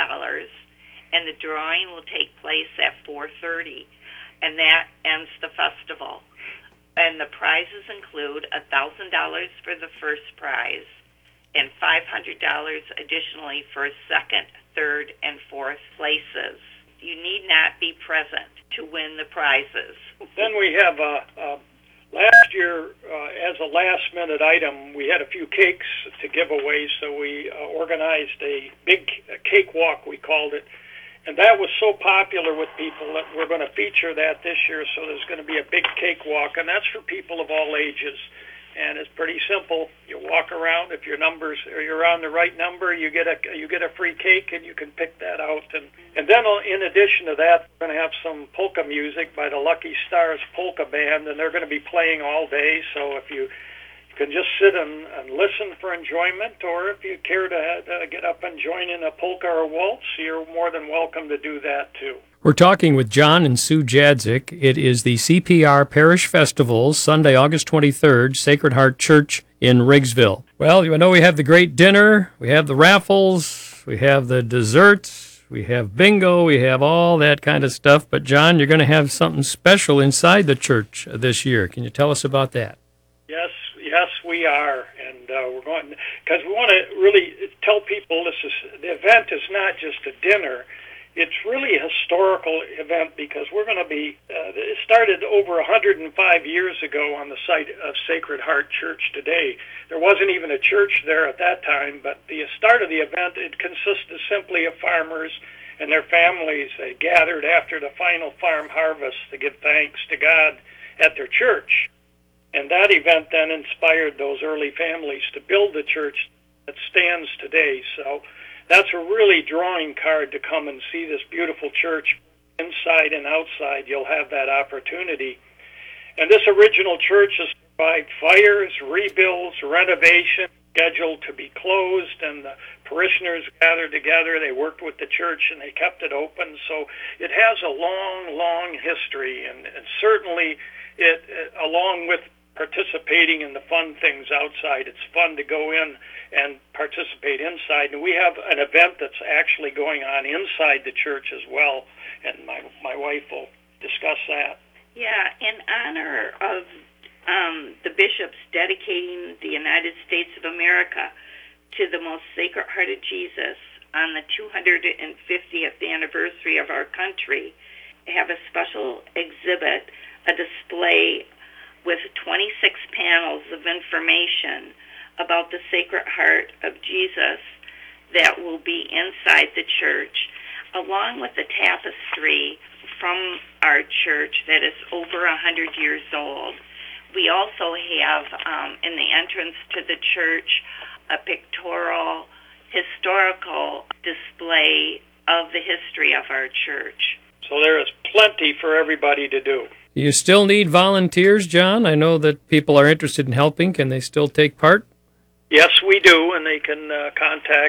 and the drawing will take place at 4:30, and that ends the festival. And the prizes include $1,000 for the first prize and $500 additionally for second, third, and fourth places. You need not be present to win the prizes. Then we have last year, as a last-minute item, we had a few cakes to give away, so we organized a big cake walk, we called it. And that was so popular with people that we're going to feature that this year, so there's going to be a big cake walk, and that's for people of all ages. And it's pretty simple. You walk around. If your numbers or you're on the right number, you get a free cake, and you can pick that out. And then in addition to that, we're going to have some polka music by the Lucky Stars Polka Band, and they're going to be playing all day. So if you can just sit and listen for enjoyment, or if you care to get up and join in a polka or waltz, you're more than welcome to do that too. We're talking with John and Sue Jadzik. It is the CPR Parish Festival, Sunday, August 23rd, Sacred Heart Church in Riggsville. Well, you know we have the great dinner, we have the raffles, we have the desserts, we have bingo, we have all that kind of stuff. But John, you're going to have something special inside the church this year. Can you tell us about that? Yes, we are, and we're going because we want to really tell people the event is not just a dinner. It's really a historical event because we're going to be. It started over 105 years ago on the site of Sacred Heart Church today. There wasn't even a church there at that time, but the start of the event, it consisted simply of farmers and their families. They gathered after the final farm harvest to give thanks to God at their church. And that event then inspired those early families to build the church that stands today. So that's a really drawing card to come and see this beautiful church inside and outside. You'll have that opportunity. And this original church has survived fires, rebuilds, renovation, scheduled to be closed, and the parishioners gathered together. They worked with the church, and they kept it open. So it has a long, long history, and certainly it along with participating in the fun things outside. It's fun to go in and participate inside. And we have an event that's actually going on inside the church as well, and my wife will discuss that. Yeah, in honor of the bishops dedicating the United States of America to the most Sacred Heart of Jesus on the 250th anniversary of our country, have a special exhibit, a display with 26 panels of information about the Sacred Heart of Jesus that will be inside the church, along with the tapestry from our church that is over 100 years old. We also have in the entrance to the church a pictorial, historical display of the history of our church. So there is plenty for everybody to do. You still need volunteers, John? I know that people are interested in helping. Can they still take part? Yes, we do, and they can contact